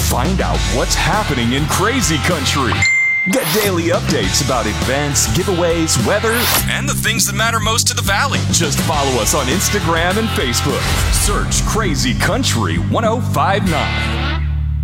Find out what's happening in crazy country. Get daily updates about events, giveaways, weather, and the things that matter most to the Valley. Just follow us on Instagram and Facebook. Search Crazy Country 1059.